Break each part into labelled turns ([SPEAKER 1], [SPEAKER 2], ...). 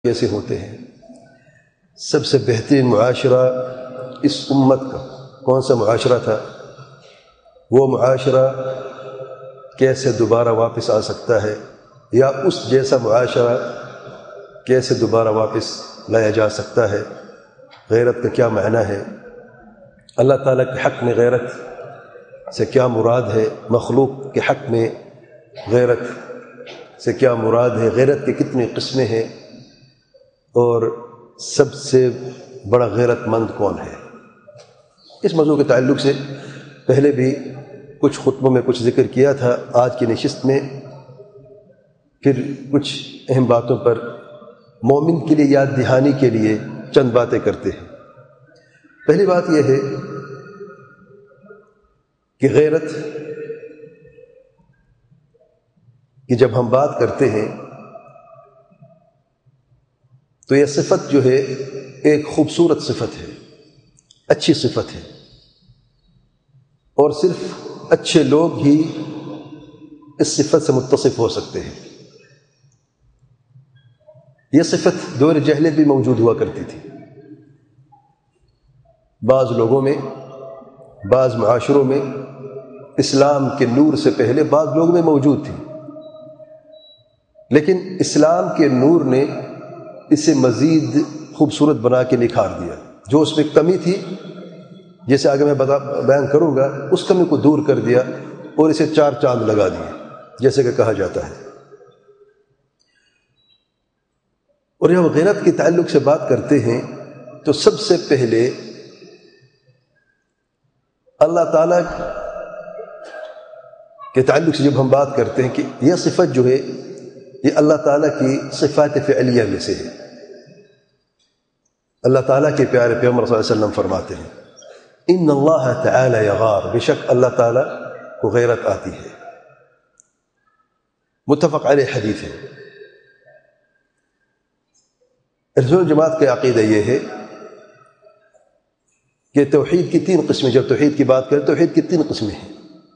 [SPEAKER 1] کیسے ہوتے ہیں؟ سب سے بہترین معاشرہ اس امت کا کون سا معاشرہ تھا؟ وہ معاشرہ کیسے دوبارہ واپس آ سکتا ہے، یا اس جیسا معاشرہ کیسے دوبارہ واپس لایا جا سکتا ہے؟ غیرت کا کیا معنی ہے؟ اللہ تعالیٰ کے حق میں غیرت سے کیا مراد ہے؟ مخلوق کے حق میں غیرت سے کیا مراد ہے؟ غیرت کی کتنی قسمیں ہیں؟ اور سب سے بڑا غیرت مند کون ہے؟ اس موضوع کے تعلق سے پہلے بھی کچھ خطبوں میں کچھ ذکر کیا تھا، آج کی نشست میں پھر کچھ اہم باتوں پر مومن کے لیے یاد دہانی کے لیے چند باتیں کرتے ہیں۔ پہلی بات یہ ہے کہ غیرت کی جب ہم بات کرتے ہیں تو یہ صفت جو ہے ایک خوبصورت صفت ہے، اچھی صفت ہے، اور صرف اچھے لوگ ہی اس صفت سے متصف ہو سکتے ہیں۔ یہ صفت دور جاہلیت بھی موجود ہوا کرتی تھی، بعض لوگوں میں، بعض معاشروں میں، اسلام کے نور سے پہلے بعض لوگوں میں موجود تھی، لیکن اسلام کے نور نے اسے مزید خوبصورت بنا کے نکھار دیا۔ جو اس میں کمی تھی، جیسے آگے میں بیان کروں گا، اس کمی کو دور کر دیا اور اسے چار چاند لگا دیے، جیسے کہ کہا جاتا ہے۔ اور جب غیرت کے تعلق سے بات کرتے ہیں تو سب سے پہلے اللہ تعالیٰ کے تعلق سے جب ہم بات کرتے ہیں کہ یہ صفت جو ہے یہ اللہ تعالیٰ کی صفات فعلیہ میں سے ہے۔ اللہ تعالیٰ کے پیارے پیغمبر صلی اللہ علیہ وسلم فرماتے ہیں ان اللہ تعالی یغار، بے شک اللہ تعالیٰ کو غیرت آتی ہے، متفق علیہ حدیث ہے۔ اہل جماعت کا عقیدہ یہ ہے کہ توحید کی تین قسمیں، جب توحید کی بات کریں توحید کی تین قسمیں ہیں۔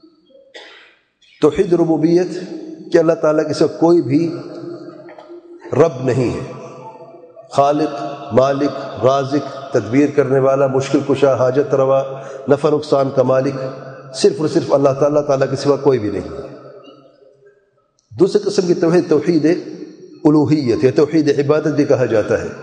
[SPEAKER 1] توحید ربوبیت کہ اللہ تعالیٰ کے سوا کوئی بھی رب نہیں ہے، خالق، مالک، رازق، تدبیر کرنے والا، مشکل کشا، حاجت روا، نفع نقصان کا مالک صرف اور صرف اللہ تعالیٰ کے سوا کوئی بھی نہیں ہے۔ دوسری قسم کی توحید توحید الوہیت یا توحید عبادت بھی کہا جاتا ہے،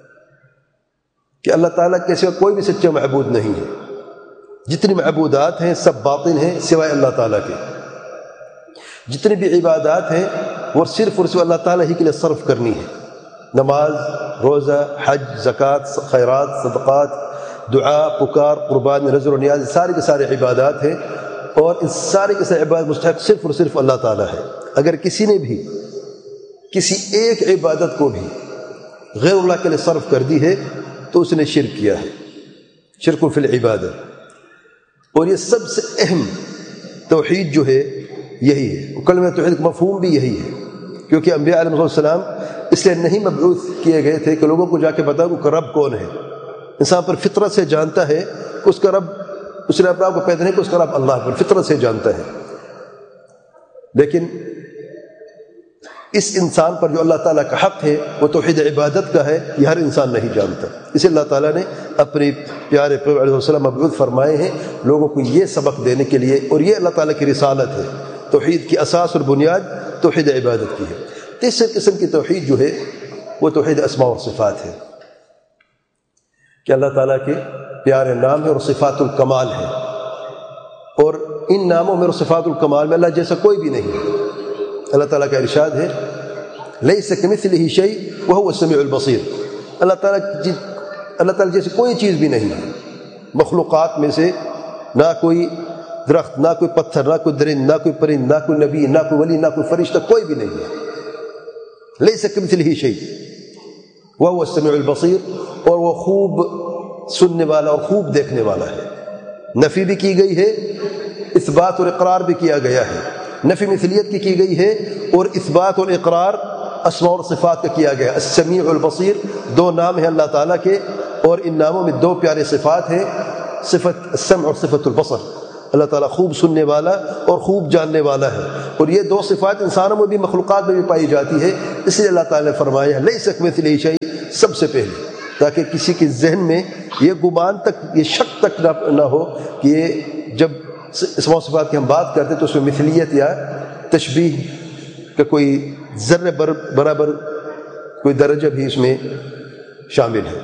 [SPEAKER 1] کہ اللہ تعالیٰ کے سوا کوئی بھی سچا معبود نہیں ہے، جتنی معبودات ہیں سب باطل ہیں سوائے اللہ تعالیٰ کے، جتنی بھی عبادات ہیں وہ صرف اور صرف اللہ تعالیٰ ہی کے لیے صرف کرنی ہے، نماز، روزہ، حج، زکوٰۃ، خیرات، صدقات، دعا، پکار، قربان، نذر و نیاز، سارے کے سارے عبادات ہیں، اور ان سارے کے سارے عبادت مستحق صرف اور صرف اللہ تعالیٰ ہے۔ اگر کسی نے بھی کسی ایک عبادت کو بھی غیر اللہ کے لیے صرف کر دی ہے تو اس نے شرک کیا ہے، شرک فی العبادت۔ اور یہ سب سے اہم توحید جو ہے یہی ہے، کلمہ توحید کا مفہوم بھی یہی ہے، کیونکہ انبیاء علیہ السلام اس لیے نہیں مبعوث کیے گئے تھے کہ لوگوں کو جا کے بتاؤ کہ رب کون ہے۔ انسان پر فطرت سے جانتا ہے کہ اس کا رب، اس نے اپنے آپ کو پیدا نہیں کہ اس کا رب اللہ پر فطرت سے جانتا ہے، لیکن اس انسان پر جو اللہ تعالیٰ کا حق ہے وہ توحید عبادت کا ہے، یہ ہر انسان نہیں جانتا۔ اسے اللہ تعالیٰ نے اپنے پیارے پیغمبر علیہ السلام مبعوث فرمائے ہیں لوگوں کو یہ سبق دینے کے لیے، اور یہ اللہ تعالیٰ کی رسالت ہے۔ توحید کی اساس اور بنیاد توحید عبادت کی ہے۔ تیسری قسم کی توحید جو ہے وہ توحید اسماء اور صفات ہے، کہ اللہ تعالیٰ کے پیارے نام ہیں اور صفات الکمال ہے، اور ان ناموں میں اور صفات الکمال میں اللہ جیسا کوئی بھی نہیں ہے۔ اللہ تعالیٰ کا ارشاد ہے لیس کمثلہ شیء وہو السمیع البصیر، اللہ تعالیٰ جیسے کوئی چیز بھی نہیں ہے، مخلوقات میں سے نہ کوئی درخت، نہ کوئی پتھر، نہ کوئی درند، نہ کوئی پرند، نہ کوئی نبی، نہ کوئی ولی، نہ کوئی فرشتہ، کوئی بھی نہیں ہے۔ لیس کمثلہ شیء وہو السمیع البصیر، اور وہ خوب سننے والا اور خوب دیکھنے والا ہے۔ نفی بھی کی گئی ہے، اثبات اور اقرار بھی کیا گیا ہے۔ نفی مثلیت کی گئی ہے اور اثبات اور اقرار اسماء اور صفات کا کیا گیا۔ السمیع البصیر دو نام ہیں اللہ تعالیٰ کے، اور ان ناموں میں دو پیارے صفات ہیں، صفت السمع اور صفت البصر۔ اللہ تعالیٰ خوب سننے والا اور خوب جاننے والا ہے، اور یہ دو صفات انسانوں میں بھی مخلوقات میں بھی پائی جاتی ہے، اس لیے اللہ تعالیٰ نے فرمایا لیس کمثلہ شیء سب سے پہلے، تاکہ کسی کے ذہن میں یہ گمان تک، یہ شک تک نہ ہو کہ یہ جب اسماء و صفات کی ہم بات کرتے تو اس میں مثلیت یا تشبیہ کا کوئی ذرے برابر کوئی درجہ بھی اس میں شامل ہے۔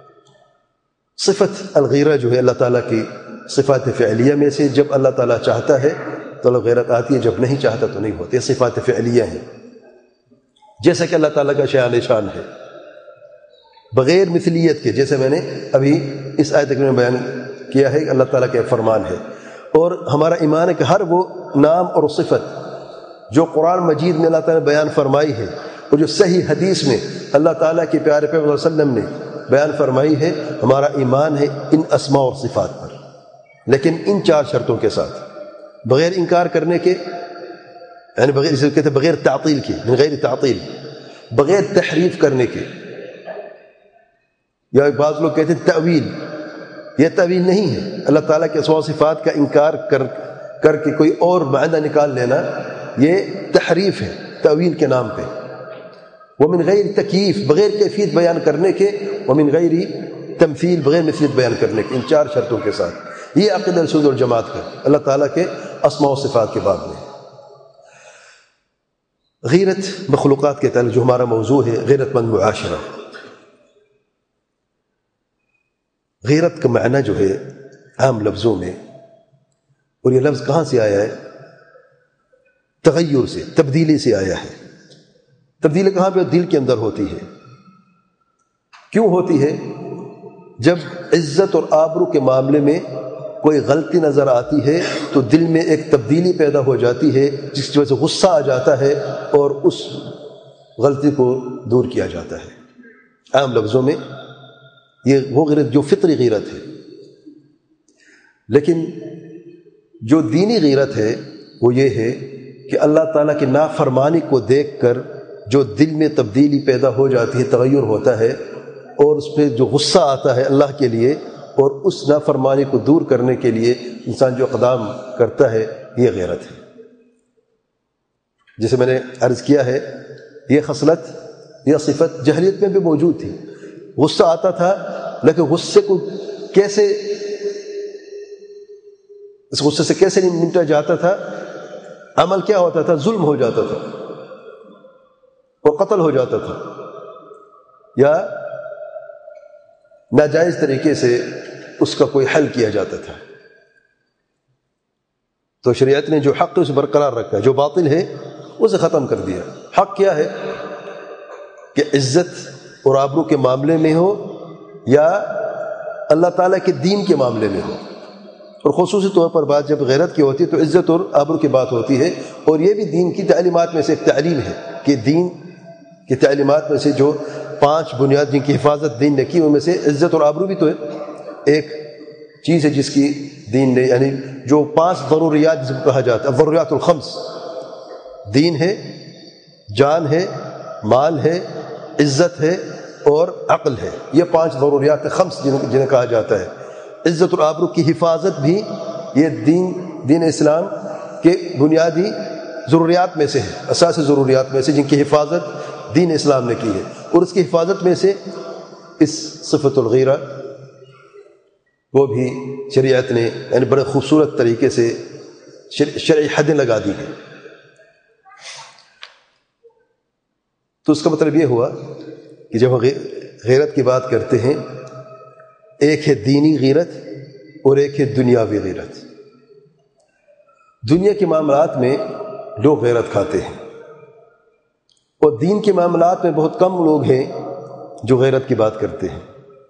[SPEAKER 1] صفت الغیرہ جو ہے اللہ تعالیٰ کی صفات فعلیہ میں سے، جب اللہ تعالیٰ چاہتا ہے تو غیرت آتی ہے، جب نہیں چاہتا تو نہیں ہوتی، صفات فعلیہ ہیں، جیسا کہ اللہ تعالیٰ کا شان شان ہے بغیر مثلیت کے، جیسے میں نے ابھی اس آیت میں بیان کیا ہے، اللہ تعالیٰ کا فرمان ہے۔ اور ہمارا ایمان ہے کہ ہر وہ نام اور صفت جو قرآن مجید میں اللہ تعالیٰ نے بیان فرمائی ہے اور جو صحیح حدیث میں اللہ تعالیٰ کے پیارے پیغمبر صلی اللہ علیہ وسلم نے بیان فرمائی ہے، ہمارا ایمان ہے ان اسماء اور صفات پر، لیکن ان 4 شرطوں کے ساتھ، بغیر انکار کرنے کے، یعنی بغیر، اسے کہتے ہیں بغیر تعطیل کے، من غیر تعطیل، بغیر تحریف کرنے کے، یا بعض لوگ کہتے ہیں تأویل، یہ تأویل نہیں ہے، اللہ تعالیٰ کے اسماء و صفات کا انکار کر کے کوئی اور معنی نکال لینا، یہ تحریف ہے تأویل کے نام پہ۔ ومن غیر تکییف، بغیر کیفیت بیان کرنے کے، ومن غیر تمثیل، بغیر مثلیت بیان کرنے کے، ان 4 شرطوں کے ساتھ، یہ عقیدہ اہل سنت والجماعت کا اللہ تعالیٰ کے اسماء و صفات کے باب میں۔ غیرت مخلوقات کے تعلق جو ہمارا موضوع ہے، غیرت مند معاشرہ۔ غیرت کا معنی جو ہے عام لفظوں میں، اور یہ لفظ کہاں سے آیا ہے؟ تغیر سے، تبدیلی سے آیا ہے۔ تبدیلی کہاں پہ؟ دل کے اندر ہوتی ہے۔ کیوں ہوتی ہے؟ جب عزت اور آبرو کے معاملے میں کوئی غلطی نظر آتی ہے تو دل میں ایک تبدیلی پیدا ہو جاتی ہے، جس کی وجہ سے غصہ آ جاتا ہے اور اس غلطی کو دور کیا جاتا ہے۔ عام لفظوں میں یہ وہ غیرت جو فطری غیرت ہے، لیکن جو دینی غیرت ہے وہ یہ ہے کہ اللہ تعالیٰ کی نافرمانی کو دیکھ کر جو دل میں تبدیلی پیدا ہو جاتی ہے، تغیر ہوتا ہے، اور اس پہ جو غصہ آتا ہے اللہ کے لیے، اور اس نافرمانی کو دور کرنے کے لیے انسان جو اقدام کرتا ہے، یہ غیرت ہے۔ جیسے میں نے عرض کیا ہے، یہ خصلت یا صفت جاہلیت میں بھی موجود تھی، غصہ آتا تھا، لیکن غصے کو کیسے، اس غصے سے کیسے نمٹا جاتا تھا؟ عمل کیا ہوتا تھا؟ ظلم ہو جاتا تھا اور قتل ہو جاتا تھا، یا ناجائز طریقے سے اس کا کوئی حل کیا جاتا تھا۔ تو شریعت نے جو حق ہے اسے برقرار رکھا، جو باطل ہے اسے ختم کر دیا۔ حق کیا ہے؟ کہ عزت اور آبرو کے معاملے میں ہو یا اللہ تعالیٰ کے دین کے معاملے میں ہو، اور خصوصی طور پر بات جب غیرت کی ہوتی ہے تو عزت اور آبرو کی بات ہوتی ہے، اور یہ بھی دین کی تعلیمات میں سے ایک تعلیم ہے کہ دین کی تعلیمات میں سے جو 5 بنیاد جن کی حفاظت دین نے کی، ان میں سے عزت اور آبرو بھی تو ہے، ایک چیز ہے جس کی دین نے، یعنی جو 5 ضروریات جس کو کہا جاتا ہے، ضروریات الخمس، دین ہے، جان ہے، مال ہے، عزت ہے اور عقل ہے، یہ 5 ضروریات خمس جنہیں کہا جاتا ہے۔ عزت اور آبرو کی حفاظت بھی یہ دین اسلام کے بنیادی ضروریات میں سے ہے، اساسی ضروریات میں سے، جن کی حفاظت دین اسلام نے کی ہے، اور اس کی حفاظت میں سے اس صفت الغیرہ وہ بھی شریعت نے یعنی بڑے خوبصورت طریقے سے شرعی حدیں لگا دی ہیں۔ تو اس کا مطلب یہ ہوا کہ جب غیرت کی بات کرتے ہیں، ایک ہے دینی غیرت اور ایک ہے دنیاوی غیرت۔ دنیا کے معاملات میں لوگ غیرت کھاتے ہیں، اور دین کے معاملات میں بہت کم لوگ ہیں جو غیرت کی بات کرتے ہیں۔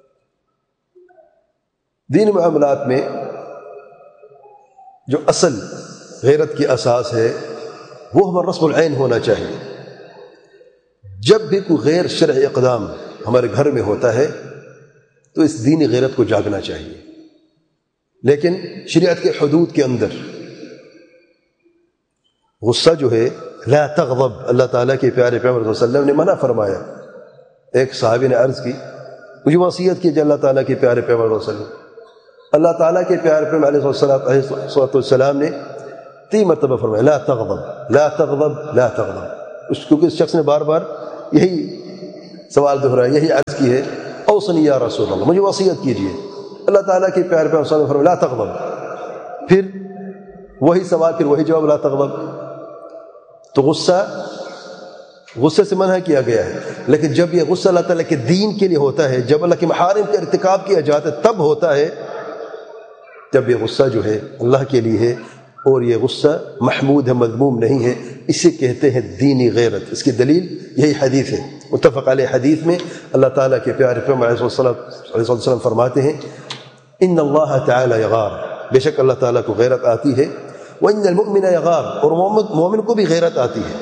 [SPEAKER 1] دین معاملات میں جو اصل غیرت کی اساس ہے وہ ہمارا رسم العین ہونا چاہیے۔ جب بھی کوئی غیر شرعی اقدام ہمارے گھر میں ہوتا ہے تو اس دینی غیرت کو جاگنا چاہیے، لیکن شریعت کے حدود کے اندر۔ غصہ جو ہے لا تغضب، اللہ تعالیٰ کے پیارے پیغمبر صلی اللہ علیہ وسلم نے منع فرمایا۔ ایک صحابی نے عرض کی، مجھے وصیت کی اللہ تعالیٰ کے پیارے پیغمبر صلی اللہ علیہ وسلم، اللہ تعالیٰ کے پیارے پیغمبر علیہ السلام نے 3 مرتبہ فرمایا لا تغضب لا تغضب لا تغضب، کیونکہ اس شخص نے بار بار یہی سوال دہرایا، یہی عرض کی ہے اوصنی یا رسول اللہ، مجھے وصیت کیجیے۔ اللہ تعالیٰ کے پیارے پیغمبر صلی اللہ علیہ وسلم نے فرمایا لا تغضب، پھر وہی سوال، پھر وہی جواب لا تغضب۔ تو غصے سے منع کیا گیا ہے، لیکن جب یہ غصہ اللہ تعالیٰ کے دین کے لیے ہوتا ہے، جب اللہ کے محارم کا ارتکاب کیا جاتا ہے تب ہوتا ہے، جب یہ غصہ جو ہے اللہ کے لیے ہے، اور یہ غصہ محمود ہے، مذموم نہیں ہے، اسے کہتے ہیں دینی غیرت۔ اس کی دلیل یہی حدیث ہے، متفق علیہ حدیث میں اللہ تعالیٰ کے پیارے پیغمبر علیہ السلام فرماتے ہیں ان اللہ تعالی یغار، بے شک اللہ تعالیٰ کو غیرت آتی ہے، وان المؤمن یغار، اور مومن کو بھی غیرت آتی ہے۔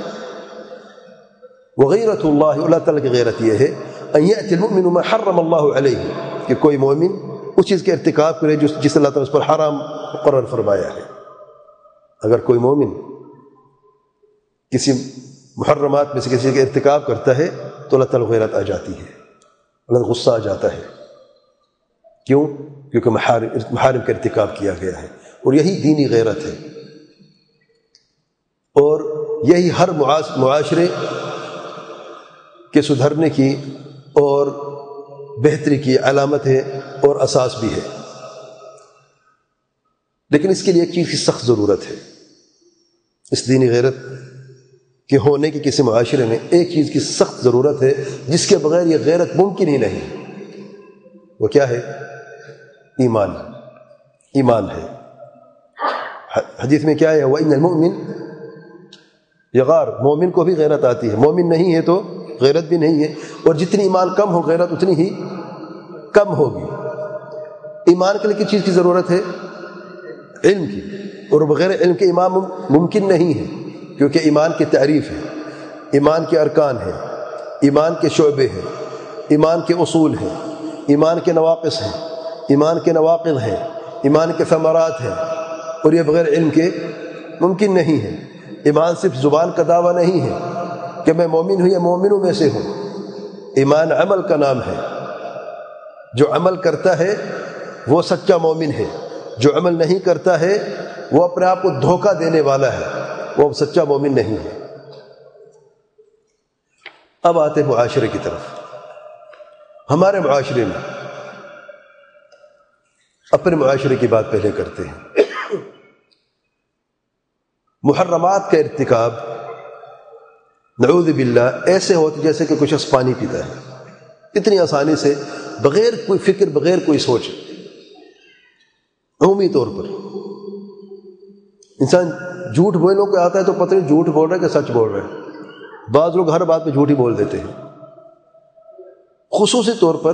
[SPEAKER 1] وغیرت اللہ، اللہ تعالیٰ کی غیرت یہ ہے ان یأتی المؤمن ما حرم اللہ علیہ، کہ کوئی مومن اس چیز کے ارتکاب کرے جس اللہ تعالیٰ اس پر حرام مقرر فرمایا ہے۔ اگر کوئی مومن کسی محرمات میں سے کسی کا ارتکاب کرتا ہے تو اللہ تعالیٰ غیرت آ جاتی ہے، اللہ غصہ آ جاتا ہے۔ کیوں؟ کیونکہ محارم کا ارتکاب کیا گیا ہے، اور یہی دینی غیرت ہے، اور یہی ہر معاشرے کے سدھرنے کی اور بہتری کی علامت ہے اور اساس بھی ہے۔ لیکن اس کے لیے ایک چیز کی سخت ضرورت ہے، اس دینی غیرت کے ہونے کی کسی معاشرے میں ایک چیز کی سخت ضرورت ہے جس کے بغیر یہ غیرت ممکن ہی نہیں۔ وہ کیا ہے؟ ایمان۔ ایمان ہے۔ حدیث میں کیا ہے؟ وَإِنَّ الْمُؤْمِنَ یغار، مومن کو بھی غیرت آتی ہے، مومن نہیں ہے تو غیرت بھی نہیں ہے، اور جتنی ایمان کم ہو غیرت اتنی ہی کم ہوگی۔ ایمان کے لیے کس چیز کی ضرورت ہے؟ علم کی، اور بغیر علم کے ایمان ممکن نہیں ہے، کیونکہ ایمان کی تعریف ہے، ایمان کے ارکان ہیں، ایمان کے شعبے ہیں، ایمان کے اصول ہیں، ایمان کے نواقص ہیں، ایمان کے نواقض ہیں، ایمان کے ثمرات ہیں، اور یہ بغیر علم کے ممکن نہیں ہے۔ ایمان صرف زبان کا دعویٰ نہیں ہے کہ میں مومن ہوں یا مومنوں میں سے ہوں، ایمان عمل کا نام ہے۔ جو عمل کرتا ہے وہ سچا مومن ہے، جو عمل نہیں کرتا ہے وہ اپنے آپ کو دھوکہ دینے والا ہے، وہ سچا مومن نہیں ہے۔ اب آتے معاشرے کی طرف۔ ہمارے معاشرے میں، اپنے معاشرے کی بات پہلے کرتے ہیں، محرمات کا ارتکاب نعوذ باللہ ایسے ہوتے جیسے کہ کچھ پانی پیتا ہے، اتنی آسانی سے، بغیر کوئی فکر، بغیر کوئی سوچ، عمومی طور پر انسان جھوٹ بولنے کو آتا ہے تو پتہ نہیں جھوٹ بول رہا ہے کہ سچ بول رہا ہے۔ بعض لوگ ہر بات پہ جھوٹ ہی بول دیتے ہیں، خصوصی طور پر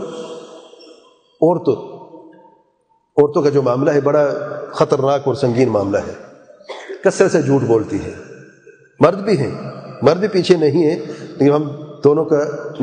[SPEAKER 1] عورتوں کا جو معاملہ ہے بڑا خطرناک اور سنگین معاملہ ہے، کثرت سے جھوٹ بولتی ہے۔ مرد بھی ہیں، مرد بھی پیچھے نہیں ہیں، لیکن ہم دونوں کا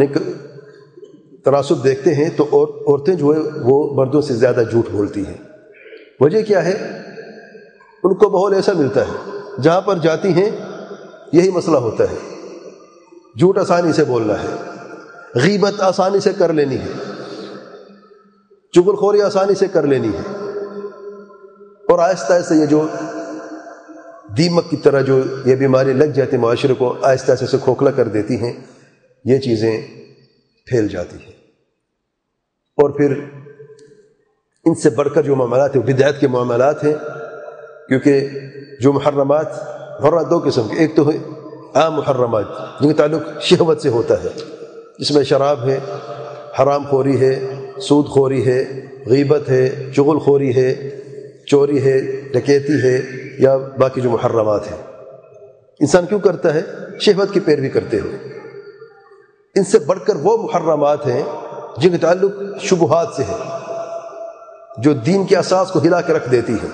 [SPEAKER 1] تناسب دیکھتے ہیں تو عورتیں جو ہے وہ مردوں سے زیادہ جھوٹ بولتی ہیں۔ وجہ کیا ہے؟ ان کو ماحول ایسا ملتا ہے، جہاں پر جاتی ہیں یہی مسئلہ ہوتا ہے، جھوٹ آسانی سے بولنا ہے، غیبت آسانی سے کر لینی ہے، چغل خوری آسانی سے کر لینی ہے، اور آہستہ آہستہ یہ جو دیمک کی طرح جو یہ بیماری لگ جاتی معاشرے کو، آہستہ آہستہ سے کھوکھلا کر دیتی ہیں، یہ چیزیں پھیل جاتی ہیں۔ اور پھر ان سے بڑھ کر جو معاملات ہیں وہ بدعت کے معاملات ہیں، کیونکہ جو محرمات دو قسم کے، ایک تو ہے عام محرمات جن کا تعلق شہوت سے ہوتا ہے، جس میں شراب ہے، حرام خوری ہے، سود خوری ہے، غیبت ہے، چغل خوری ہے، چوری ہے، ڈکیتی ہے، یا باقی جو محرمات ہیں۔ انسان کیوں کرتا ہے؟ شہوت کی پیروی کرتے ہوئے۔ ان سے بڑھ کر وہ محرمات ہیں جن کا تعلق شبہات سے ہے، جو دین کے اساس کو ہلا کے رکھ دیتی ہے،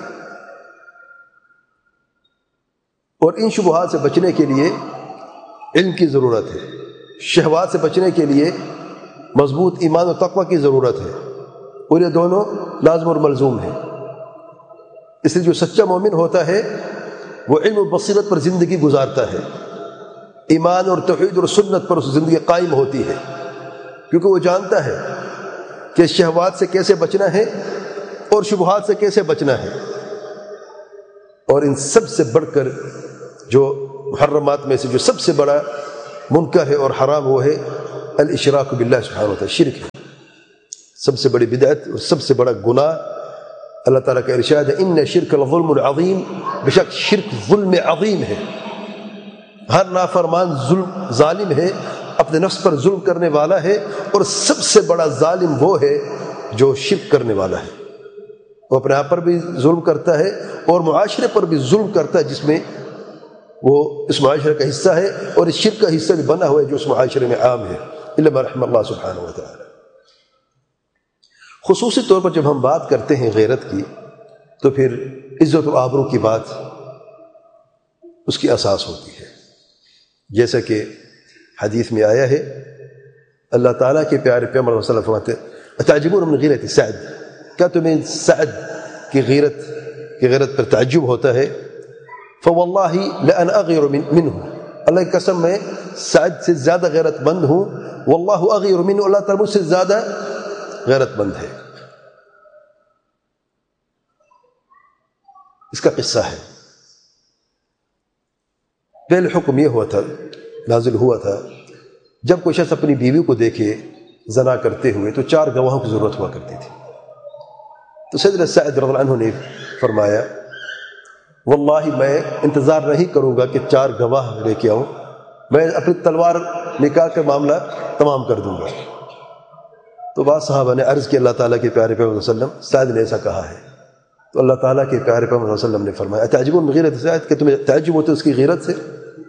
[SPEAKER 1] اور ان شبہات سے بچنے کے لیے علم کی ضرورت ہے، شہوات سے بچنے کے لیے مضبوط ایمان و تقوی کی ضرورت ہے، اور یہ دونوں لازم اور ملزوم ہیں۔ اس لیے جو سچا مومن ہوتا ہے وہ علم و بصیرت پر زندگی گزارتا ہے، ایمان اور توحید اور سنت پر اس زندگی قائم ہوتی ہے، کیونکہ وہ جانتا ہے کہ شہوات سے کیسے بچنا ہے، اور شبہات سے کیسے بچنا ہے. اور ان سب سے بڑھ کر جو محرمات میں سے جو سب سے بڑا منکر ہے اور حرام وہ ہے الاشراک باللہ سبحانہ و تعالی، شرک ہے. سب سے بڑی بدعت اور سب سے بڑا گناہ. اللہ تعالیٰ کا ارشاد ہے ان شرک لظلم عظیم، بے شک شرک ظلم عظیم ہے. ہر نافرمان ظالم ہے، اپنے نفس پر ظلم کرنے والا ہے، اور سب سے بڑا ظالم وہ ہے جو شرک کرنے والا ہے. وہ اپنے آپ پر بھی ظلم کرتا ہے اور معاشرے پر بھی ظلم کرتا ہے جس میں وہ اس معاشرے کا حصہ ہے، اور اس شرک کا حصہ بھی بنا ہوا ہے جو اس معاشرے میں عام ہے الا ما رحم اللہ سبحانہ و تعالی. خصوصی طور پر جب ہم بات کرتے ہیں غیرت کی تو پھر عزت و آبرو کی بات اس کی اساس ہوتی ہے. جیسا کہ حدیث میں آیا ہے، اللہ تعالیٰ کے پیارے پیغمبر صلی اللہ علیہ وسلم فرماتے ہیں اتعجبون من غیرت سعد، کیا تمہیں سعد کی غیرت پر تعجب ہوتا ہے؟ فواللہ لأن اغیر منہ، اللہ کی قسم میں سعد سے زیادہ غیرت مند ہوں. واللہ اغیر منہ، اللہ تعالیٰ مجھ سے زیادہ غیرت مند ہے. اس کا قصہ ہے. پہلے حکم یہ ہوا تھا، نازل ہوا تھا، جب کوئی شخص اپنی بیوی کو دیکھے زنا کرتے ہوئے تو 4 گواہوں کی ضرورت ہوا کرتی تھی. تو سیدنا سعد رضی اللہ عنہ نے فرمایا واللہ میں انتظار نہیں کروں گا کہ 4 گواہ لے کے آؤں، میں اپنی تلوار نکال کر معاملہ تمام کر دوں گا. تو بعض صحابہ نے عرض کی اللہ تعالیٰ کے پیارے پیغمبر صلی اللہ علیہ وسلم سعد نے ایسا کہا ہے. تو اللہ تعالیٰ کے پیارے پیغمبر صلی اللہ علیہ وسلم نے فرمایا اتعجبون من غیرت سعد، کہ تمہیں تعجب ہوتا ہے اس کی غیرت سے؟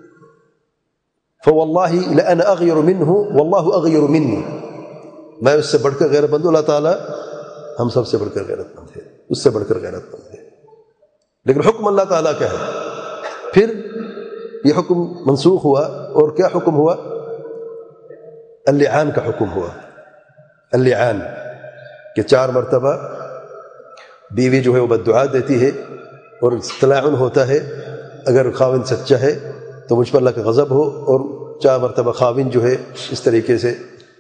[SPEAKER 1] فواللہ لأنا اغیر منہ واللہ اغیر منی، میں اس سے بڑھ کر غیرت مند ہوں، اللہ تعالیٰ ہم سب سے بڑھ کر غیرت مند ہے، اس سے بڑھ کر غیرت مند ہے. لیکن حکم اللہ تعالیٰ کا ہے. پھر یہ حکم منسوخ ہوا اور کیا حکم ہوا؟ اللعان کا حکم ہوا. اللعان کہ 4 مرتبہ بیوی جو ہے وہ بددعا دیتی ہے اور تلاعن ہوتا ہے. اگر خاوند سچا ہے تو مجھ پر اللہ کا غضب ہو، اور 4 مرتبہ خاوند جو ہے اس طریقے سے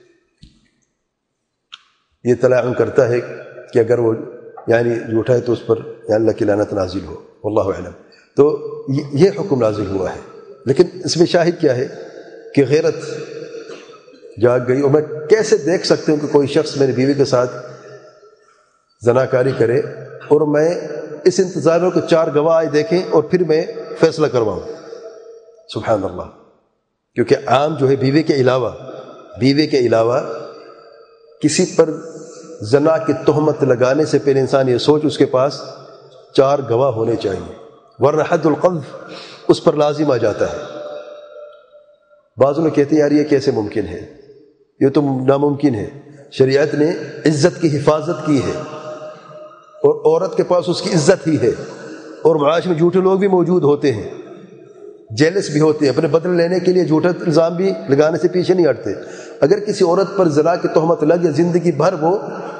[SPEAKER 1] یہ تلاعن کرتا ہے کہ اگر وہ یعنی جھوٹا ہے تو اس پر اللہ کی لعنت نازل ہو. واللہ اعلم. تو یہ حکم نازل ہوا ہے. لیکن اس میں شاہد کیا ہے کہ غیرت جاگ گئی. اور میں کیسے دیکھ سکتے ہوں کہ کوئی شخص میری بیوی کے ساتھ زناکاری کرے اور میں اس انتظار میں کہ 4 گواہ آئے دیکھیں اور پھر میں فیصلہ کرواؤں؟ سبحان اللہ. کیونکہ عام جو ہے بیوی کے علاوہ کسی پر زنا کی تہمت لگانے سے پہلے انسان یہ سوچ اس کے پاس 4 گواہ ہونے چاہیے، ورنہ حد القذف اس پر لازم آ جاتا ہے. بعض لوگ کہتے ہیں یار یہ کیسے ممکن ہے، یہ تو ناممکن ہے. شریعت نے عزت کی حفاظت کی ہے اور عورت کے پاس اس کی عزت ہی ہے. اور معاش میں جھوٹے لوگ بھی موجود ہوتے ہیں، جیلس بھی ہوتے ہیں، اپنے بدلے لینے کے لیے جھوٹا الزام بھی لگانے سے پیچھے نہیں ہٹتے. اگر کسی عورت پر زنا کی تہمت لگ یا زندگی بھر وہ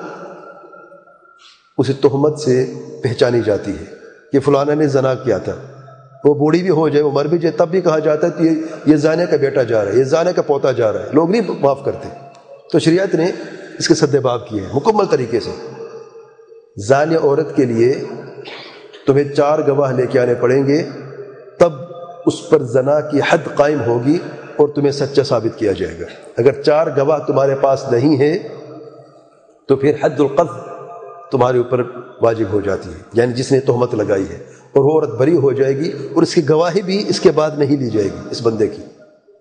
[SPEAKER 1] اسے تہمت سے پہچانی جاتی ہے کہ فلانا نے زنا کیا تھا، وہ بوڑھی بھی ہو جائے، وہ مر بھی جائے، تب بھی کہا جاتا ہے کہ یہ زانے کا بیٹا جا رہا ہے، یہ زانے کا پوتا جا رہا ہے. لوگ نہیں معاف کرتے. تو شریعت نے اس کے سد باب کیے ہیں مکمل طریقے سے. زانیہ عورت کے لیے تمہیں 4 گواہ لے کے آنے پڑیں گے، تب اس پر زنا کی حد قائم ہوگی اور تمہیں سچا ثابت کیا جائے گا. اگر 4 گواہ تمہارے پاس نہیں ہے تو پھر حد القذف تمہارے اوپر واجب ہو جاتی ہے، یعنی جس نے تہمت لگائی ہے، اور وہ عورت بری ہو جائے گی اور اس کی گواہی بھی اس کے بعد نہیں لی جائے گی اس بندے کی.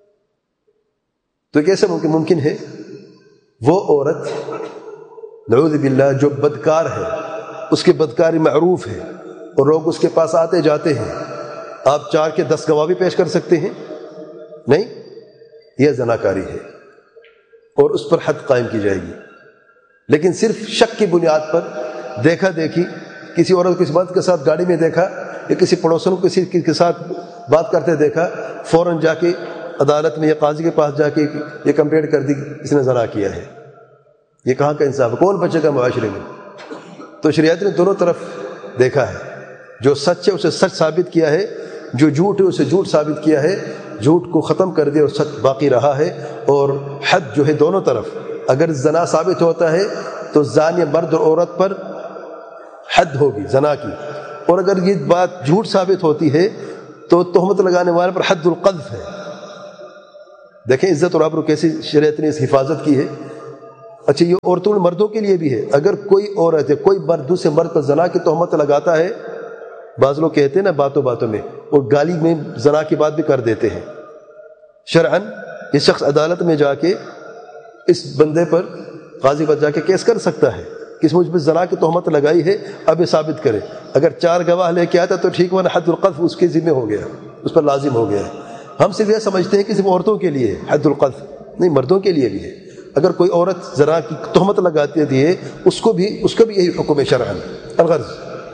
[SPEAKER 1] تو کیسے ممکن ہے؟ وہ عورت نعوذ باللہ جو بدکار ہے، اس کی بدکاری معروف ہے اور لوگ اس کے پاس آتے جاتے ہیں، آپ 4 کے 10 گواہ بھی پیش کر سکتے ہیں؟ نہیں، یہ زناکاری ہے اور اس پر حد قائم کی جائے گی. لیکن صرف شک کی بنیاد پر دیکھا دیکھی، کسی عورت کو کسی مرد کے ساتھ گاڑی میں دیکھا یا کسی پڑوسن کو کسی کے ساتھ بات کرتے دیکھا، فوراً جا کے عدالت میں یا قاضی کے پاس جا کے یہ کمپلینٹ کر دی اس نے زنا کیا ہے. یہ کہاں کا انصاف ہے؟ کون بچے گا معاشرے میں؟ تو شریعت نے دونوں طرف دیکھا ہے. جو سچ ہے اسے سچ ثابت کیا ہے، جو جھوٹ ہے اسے جھوٹ ثابت کیا ہے، جھوٹ کو ختم کر دیا اور سچ باقی رہا ہے. اور حد جو ہے دونوں طرف، اگر زنا ثابت ہوتا ہے تو زانیہ مرد اور عورت پر حد ہوگی زنا کی، اور اگر یہ بات جھوٹ ثابت ہوتی ہے تو تہمت لگانے والے پر حد القذف ہے۔ دیکھیں عزت اور آبرو کیسی شریعت نے اس حفاظت کی ہے۔ اچھا یہ عورتوں اور مردوں کے لیے بھی ہے، اگر کوئی عورت ہے، کوئی مرد دوسرے مرد پر زنا کی تہمت لگاتا ہے، بعض لوگ کہتے ہیں نا باتوں باتوں میں، اور گالی میں زنا کی بات بھی کر دیتے ہیں، شرعاً یہ شخص عدالت میں جا کے اس بندے پر، قاضی پر جا کے کیس کر سکتا ہے کہ اس مجھ پر زنا کی تہمت لگائی ہے، اب یہ ثابت کرے۔ اگر 4 گواہ لے کے آتا تو ٹھیک، ورنہ حد القذف اس کے ذمہ ہو گیا، اس پر لازم ہو گیا ہے۔ ہم صرف یہ سمجھتے ہیں کہ صرف عورتوں کے لیے حد القذف، نہیں، مردوں کے لیے بھی ہے۔ اگر کوئی عورت زنا کی تہمت لگاتی ہے اس کو بھی یہی حکم ہے شرعاً۔ الغرض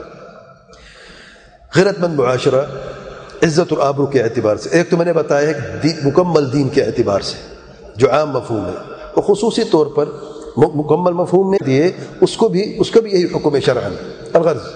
[SPEAKER 1] غیرت مند معاشرہ عزت اور آبرو کے اعتبار سے، ایک تو میں نے بتایا ہے مکمل دین کے اعتبار سے جو عام مفہوم ہے، اور خصوصی طور پر مکمل مفہوم میں دیے اس کو بھی یہی حکم ہے شرعاً۔ الغرض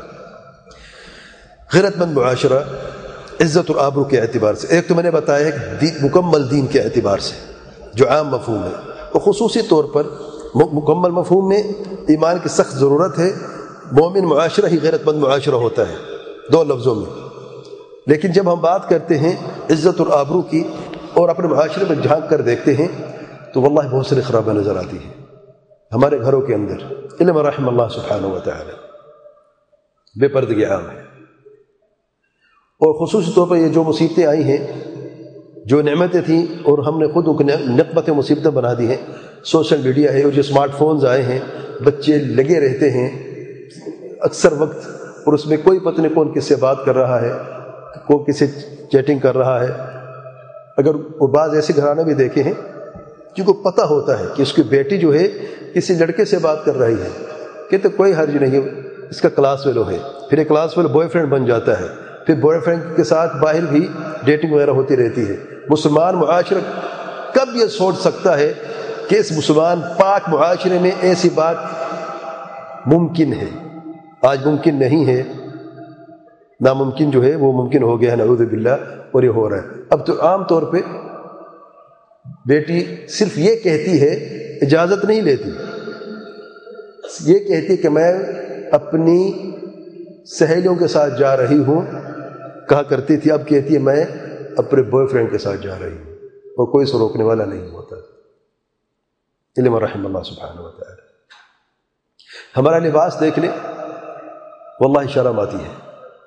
[SPEAKER 1] غیرت مند معاشرہ عزت اور آبرو کے اعتبار سے، ایک تو میں نے بتایا ہے مکمل دین کے اعتبار سے جو عام مفہوم ہے، اور خصوصی طور پر مکمل مفہوم میں ایمان کی سخت ضرورت ہے۔ مومن معاشرہ ہی غیرت مند معاشرہ ہوتا ہے، 2 لفظوں میں۔ لیکن جب ہم بات کرتے ہیں عزت اور آبرو کی اور اپنے معاشرے میں جھانک کر دیکھتے ہیں تو واللہ بہت ساری خرابیاں نظر آتی ہیں ہمارے گھروں کے اندر، علم رحم اللہ سبحانہ و تعالی، بے پردگی عام ہے۔ اور خصوصی طور پر یہ جو مصیبتیں آئی ہیں، جو نعمتیں تھیں اور ہم نے خود نقمتیں مصیبتیں بنا دی ہیں، سوشل میڈیا ہے اور جو اسمارٹ فونز آئے ہیں، بچے لگے رہتے ہیں اکثر وقت، اور اس میں کوئی پتہ نہیں کون کس سے بات کر رہا ہے، کون کس سے چیٹنگ کر رہا ہے۔ اگر وہ بعض ایسے گھرانے بھی دیکھے ہیں جن کو پتہ ہوتا ہے کہ اس کی بیٹی جو ہے کسی لڑکے سے بات کر رہی ہے، کہتے کوئی حرج نہیں، اس کا کلاس فیلو ہے، پھر ایک کلاس فیلو بوائے فرینڈ بن جاتا ہے، پھر بوائے فرینڈ کے ساتھ باہر بھی ڈیٹنگ وغیرہ ہوتی رہتی ہے۔ مسلمان معاشرہ کب یہ سوچ سکتا ہے کہ اس مسلمان پاک معاشرے میں ایسی بات ممکن ہے؟ آج ممکن نہیں ہے، ناممکن جو ہے وہ ممکن ہو گیا ہے، نعوذ باللہ، اور یہ ہو رہا ہے۔ اب تو عام طور پہ بیٹی صرف یہ کہتی ہے، اجازت نہیں لیتی، یہ کہتی ہے کہ میں اپنی سہیلیوں کے ساتھ جا رہی ہوں، کہا کرتی تھی، اب کہتی ہے میں اپنے بوائے فرینڈ کے ساتھ جا رہی ہوں، اور کوئی سے روکنے والا نہیں ہوتا۔ علم رحم اللہ سبحانہ و تعالی۔ ہمارا لباس دیکھ لیں، واللہ شرم آتی ہے۔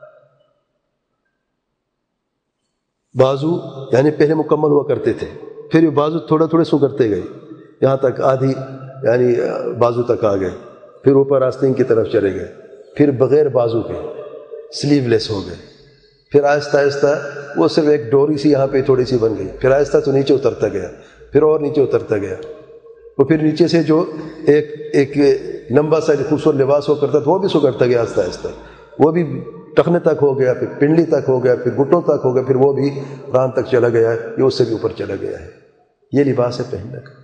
[SPEAKER 1] بازو یعنی پہلے مکمل ہوا کرتے تھے، پھر یہ بازو تھوڑے تھوڑے سکڑتے گئے، یہاں تک آدھی یعنی بازو تک آ گئے، پھر اوپر آستین کی طرف چلے گئے، پھر بغیر بازو کے سلیو لیس ہو گئے، پھر آہستہ آہستہ وہ صرف ایک ڈوری سی یہاں پہ تھوڑی سی بن گئی، پھر آہستہ تو نیچے اترتا گیا، پھر اور نیچے اترتا گیا، اور پھر نیچے سے جو ایک لمبا سا خوبصورت لباس ہو کرتا تھا وہ بھی سکڑتا گیا آہستہ آہستہ، وہ بھی ٹخنے تک ہو گیا، پھر پنڈلی تک ہو گیا، پھر گھٹوں تک ہو گیا، پھر وہ بھی ران تک چلا گیا، یہ اس سے بھی اوپر چلا گیا ہے۔ یہ لباس ہے پہننے کا۔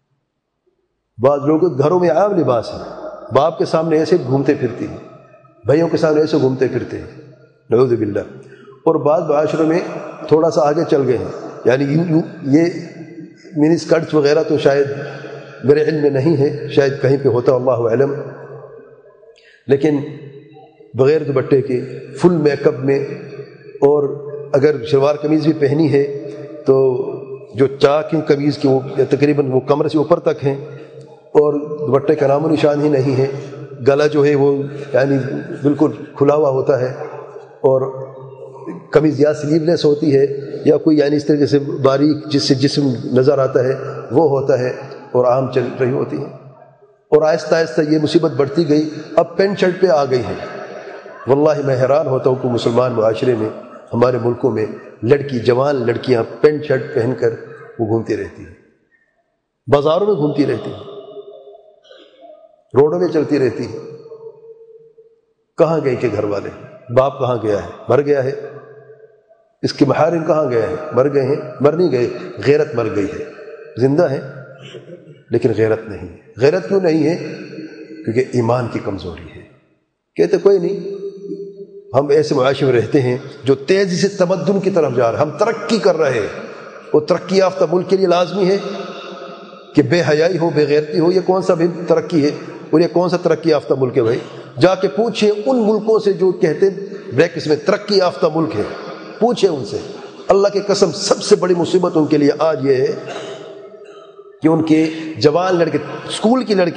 [SPEAKER 1] بعض لوگوں کے گھروں میں عام لباس ہے، باپ کے سامنے ایسے گھومتے پھرتی ہیں، بھائیوں کے سامنے ایسے گھومتے پھرتے ہیں، نعوذ باللہ۔ اور بعض معاشروں میں تھوڑا سا آگے چل گئے ہیں، یعنی یہ منی اسکرٹس وغیرہ تو شاید میرے علم میں نہیں ہے، شاید کہیں پہ ہوتا، اللہ اعلم، لیکن بغیر دوپٹے کے فل میک اپ میں، اور اگر شلوار قمیض بھی پہنی ہے تو جو چاک ہیں قمیض کی وہ تقریباً وہ کمر سے اوپر تک ہیں، اور دوپٹے کا نام و نشان ہی نہیں ہے، گلا جو ہے وہ یعنی بالکل کھلا ہوا ہوتا ہے، اور قمیض یا سلیو لیس ہوتی ہے یا کوئی یعنی اس طریقے سے باریک جس سے جسم نظر آتا ہے وہ ہوتا ہے، اور عام چل رہی ہوتی ہے۔ اور آہستہ آہستہ یہ مصیبت بڑھتی گئی، اب پینٹ شرٹ پہ آ گئی ہے۔ واللہ میں حیران ہوتا ہوں کہ مسلمان معاشرے میں، ہمارے ملکوں میں جوان لڑکیاں پینٹ شرٹ پہن کر وہ گھومتی رہتی ہیں، بازاروں میں گھومتی رہتی ہیں، روڈوں میں چلتی رہتی ہیں۔ کہاں گئے کہ گھر والے؟ باپ کہاں گیا ہے؟ مر گیا ہے۔ اس کے محارم کہاں گئے ہیں؟ مر گئے ہیں؟ مر نہیں گئے، غیرت مر گئی ہے، زندہ ہے لیکن غیرت نہیں ہے۔ غیرت کیوں نہیں ہے؟ کیونکہ ایمان کی کمزوری ہے۔ کہتے کوئی نہیں، ہم ایسے معاشرے میں رہتے ہیں جو تیزی سے تمدن کی طرف جا رہا ہے، ہم ترقی کر رہے ہیں، وہ ترقی یافتہ ملک کے لیے لازمی ہے کہ بے حیائی ہو، بے غیرتی ہو، یہ کون سا بھی ترقی ہے؟ اور یہ کون سا ترقی یافتہ ملک ہے بھائی؟ جا کے پوچھیں ان ملکوں سے جو کہتے بریکس میں ترقی یافتہ ملک ہے، پوچھیں ان سے. اللہ کی قسم سب سے بڑی مصیبت ان کے لیے آج یہ ہے کہ ان کے جوان لڑکے، اسکول کی لڑکے